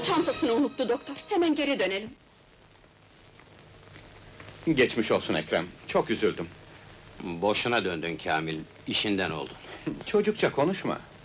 Çantasını unuttu doktor, hemen geri dönelim. Geçmiş olsun Ekrem, çok üzüldüm. Boşuna döndün Kamil, işinden oldun. Çocukça konuşma.